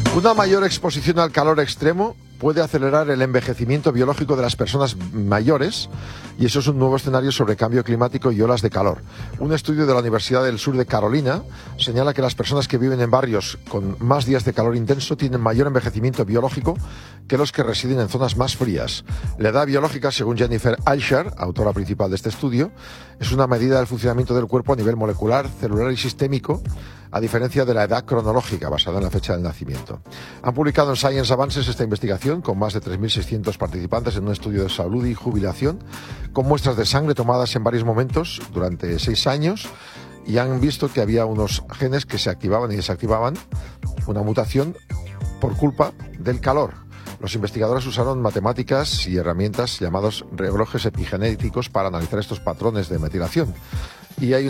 Una mayor exposición al calor extremo puede acelerar el envejecimiento biológico de las personas mayores, y eso es un nuevo escenario sobre cambio climático y olas de calor. Un estudio de la Universidad del Sur de Carolina señala que las personas que viven en barrios con más días de calor intenso tienen mayor envejecimiento biológico que los que residen en zonas más frías. La edad biológica, según Jennifer Aisher, autora principal de este estudio, es una medida del funcionamiento del cuerpo a nivel molecular, celular y sistémico, a diferencia de la edad cronológica basada en la fecha del nacimiento. Han publicado en Science Advances esta investigación con más de 3.600 participantes en un estudio de salud y jubilación, con muestras de sangre tomadas en varios momentos durante 6 años, y han visto que había unos genes que se activaban y desactivaban, una mutación por culpa del calor. Los investigadores usaron matemáticas y herramientas llamados relojes epigenéticos para analizar estos patrones de metilación. Y hay